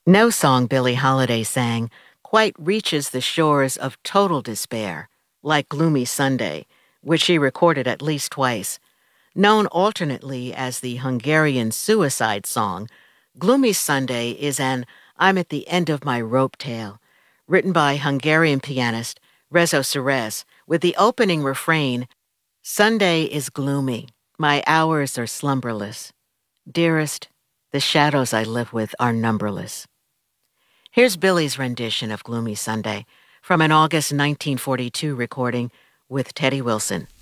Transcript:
No song Billie Holiday sang quite reaches the shores of total despair, like Gloomy Sunday, which she recorded at least twice. Known alternately as the Hungarian suicide song, Gloomy Sunday is an I'm at the end of my rope tale, written by Hungarian pianist Rezo Serez, with the opening refrain, Sunday is gloomy, my hours are slumberless. Dearest, the shadows I live with are numberless. Here's Billie's rendition of Gloomy Sunday from an August 1942 recording with Teddy Wilson.